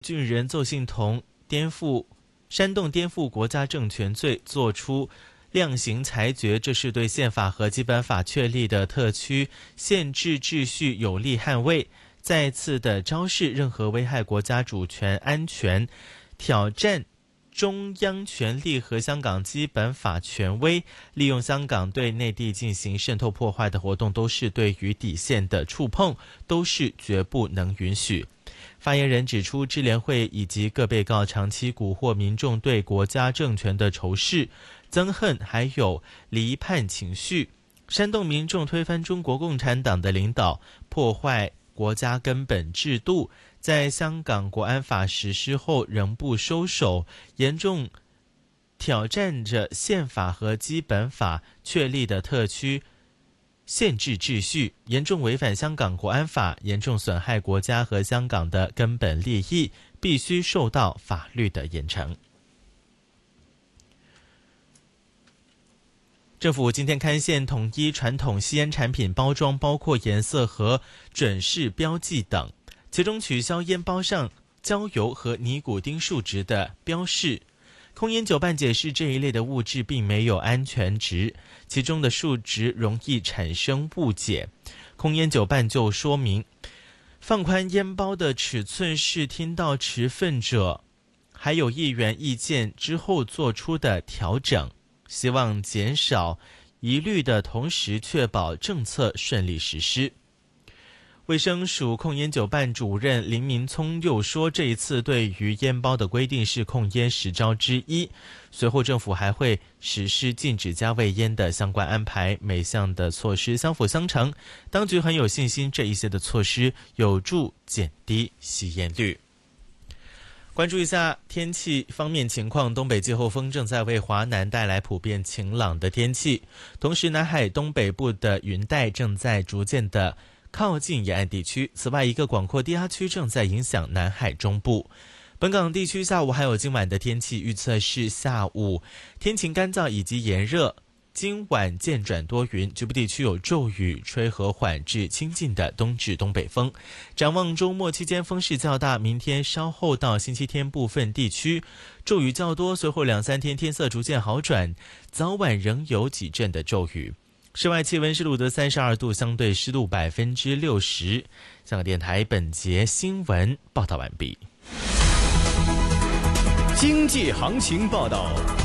俊人邹幸同煽动颠覆国家政权罪作出量刑裁决，这是对宪法和基本法确立的特区宪制秩序有力捍卫，再次的昭示任何危害国家主权安全、挑战中央权力和香港基本法权威，利用香港对内地进行渗透破坏的活动，都是对于底线的触碰，都是绝不能允许。发言人指出，支联会以及各被告长期蛊惑民众对国家政权的仇视、憎恨，还有离叛情绪，煽动民众推翻中国共产党的领导，破坏国家根本制度，在香港国安法实施后仍不收手，严重挑战着宪法和基本法确立的特区宪制秩序，严重违反香港国安法，严重损害国家和香港的根本利益，必须受到法律的严惩。政府今天刊宪统一传统吸烟产品包装，包括颜色和准式标记等，其中取消烟包上焦油和尼古丁数值的标示。空烟酒办解释，这一类的物质并没有安全值，其中的数值容易产生误解。空烟酒办就说明，放宽烟包的尺寸是听到持份者还有议员意见之后做出的调整，希望减少疑虑的同时确保政策顺利实施。卫生署控烟酒办主任林明聪又说，这一次对于烟包的规定是控烟10招之一，随后政府还会实施禁止加味烟的相关安排，每项的措施相辅相成，当局很有信心这一些的措施有助减低吸烟率。关注一下天气方面情况，东北季候风正在为华南带来普遍晴朗的天气，同时南海东北部的云带正在逐渐的靠近沿岸地区，此外一个广阔低压区正在影响南海中部。本港地区下午还有今晚的天气预测是下午天晴干燥以及炎热，今晚渐转多云，局部地区有骤雨，吹和缓至清劲的东至东北风。展望周末期间风势较大，明天稍后到星期天部分地区骤雨较多，随后2-3天天色逐渐好转，早晚仍有几阵的骤雨。室外气温是录得32度，相对湿度60%。香港电台本节新闻报道完毕。 经济行情报道。